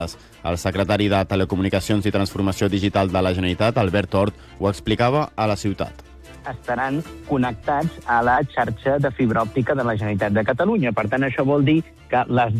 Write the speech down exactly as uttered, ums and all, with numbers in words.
El secretari de Telecomunicacions i Transformació Digital de la Generalitat, Albert Hort, ho explicava a la ciutat. Estaran connectats a la xarxa de fibra òptica de la Generalitat de Catalunya. Per tant, això vol dir que les